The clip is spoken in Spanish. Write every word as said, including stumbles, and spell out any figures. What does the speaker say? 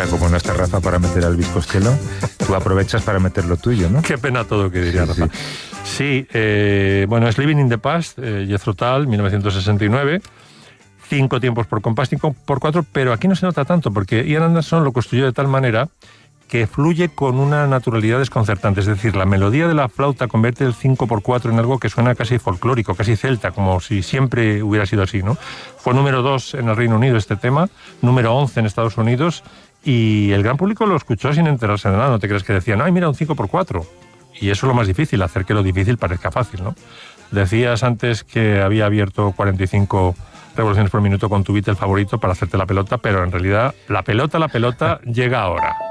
aprovecha, como no está Rafa para meter al bizcochelo, tú aprovechas para meter lo tuyo, ¿no? Qué pena todo, que diría Sí, Rafa. sí. Sí, eh, bueno, es Living in the Past, eh, Jethro Tull, mil novecientos sesenta y nueve. Cinco tiempos por compás, cinco por cuatro, pero aquí no se nota tanto, porque Ian Anderson lo construyó de tal manera que fluye con una naturalidad desconcertante. Es decir, la melodía de la flauta convierte el cinco por cuatro en algo que suena casi folclórico, casi celta, como si siempre hubiera sido así, ¿no? Fue número dos en el Reino Unido este tema, número once en Estados Unidos, y el gran público lo escuchó sin enterarse de nada. No te crees que decían, ay, mira, un cinco por cuatro. Y eso es lo más difícil, hacer que lo difícil parezca fácil, ¿no? Decías antes que había abierto cuarenta y cinco revoluciones por minuto con tu Beatle favorito para hacerte la pelota, pero en realidad la pelota, la pelota llega ahora.